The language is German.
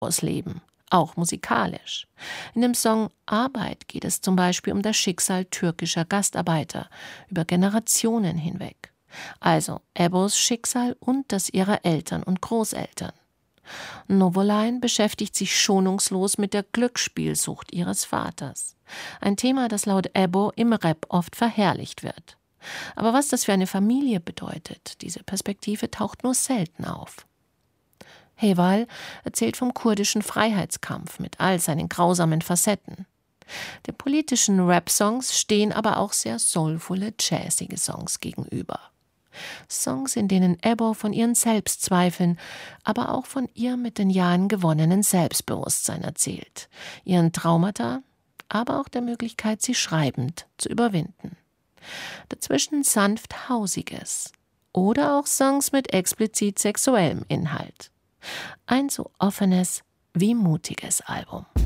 Ebos Leben, auch musikalisch. In dem Song »Arbeit« geht es zum Beispiel um das Schicksal türkischer Gastarbeiter über Generationen hinweg. Also Ebos Schicksal und das ihrer Eltern und Großeltern. Novoline beschäftigt sich schonungslos mit der Glücksspielsucht ihres Vaters. Ein Thema, das laut Ebo im Rap oft verherrlicht wird. Aber was das für eine Familie bedeutet, diese Perspektive taucht nur selten auf. Heval erzählt vom kurdischen Freiheitskampf mit all seinen grausamen Facetten. Den politischen Rap-Songs stehen aber auch sehr soulvolle, jazzige Songs gegenüber. Songs, in denen Ebo von ihren Selbstzweifeln, aber auch von ihr mit den Jahren gewonnenen Selbstbewusstsein erzählt, ihren Traumata, aber auch der Möglichkeit, sie schreibend zu überwinden. Dazwischen sanft Hausiges oder auch Songs mit explizit sexuellem Inhalt. Ein so offenes wie mutiges Album.